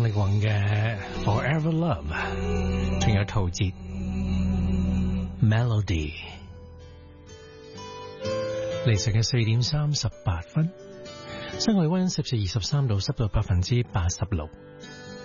力宏嘅 Forever Love， 仲有陶喆 Melody。凌晨嘅4點38分，室外溫攝氏23度，濕度86%。